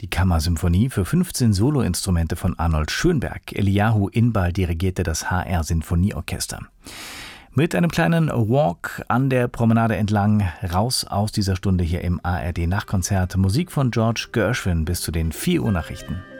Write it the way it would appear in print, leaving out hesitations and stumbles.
Die Kammersymphonie für 15 Soloinstrumente von Arnold Schönberg. Eliyahu Inbal dirigierte das HR-Sinfonieorchester. Mit einem kleinen Walk an der Promenade entlang, raus aus dieser Stunde hier im ARD-Nachkonzert. Musik von George Gershwin bis zu den 4 Uhr Nachrichten.